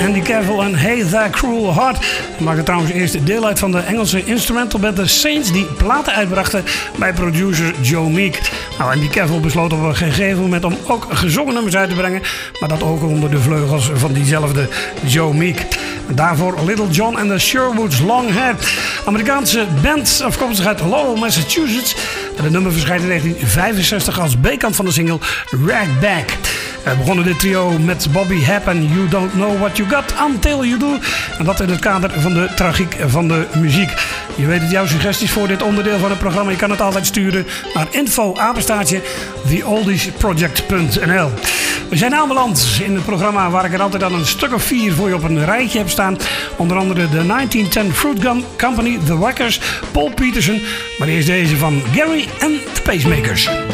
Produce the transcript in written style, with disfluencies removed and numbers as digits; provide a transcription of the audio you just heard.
Andy Cavill en Hey There Cruel Heart. Die maakten trouwens eerst deel uit van de Engelse instrumental band The Saints, die platen uitbrachten bij producer Joe Meek. Nou, Andy Cavill besloot op een gegeven moment om ook gezongen nummers uit te brengen, maar dat ook onder de vleugels van diezelfde Joe Meek. Daarvoor Little John en de Sherwoods Long Hair. Amerikaanse band afkomstig uit Lowell, Massachusetts. En het nummer verschijnt in 1965 als B-kant van de single Ragback. We begonnen dit trio met Bobby Hebb en You Don't Know What You Got Until You Do. En dat in het kader van de tragiek van de muziek. Je weet het, jouw suggesties voor dit onderdeel van het programma. Je kan het altijd sturen naar info@theoldiesproject.nl. We zijn aanbeland in het programma waar ik er altijd aan een stuk of 4 voor je op een rijtje heb staan. Onder andere de 1910 Fruit Gum Company, The Wackers, Paul Peterson. Maar eerst deze van Gary and the Pacemakers.